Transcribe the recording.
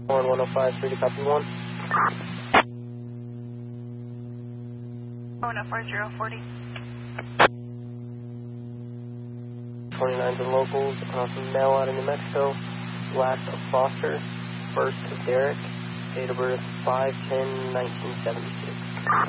On 105, 3 to copy 1. 104040. 29 to locals, from mail out of New Mexico. Last of Foster, first of Derek, date of birth 5/10/1976.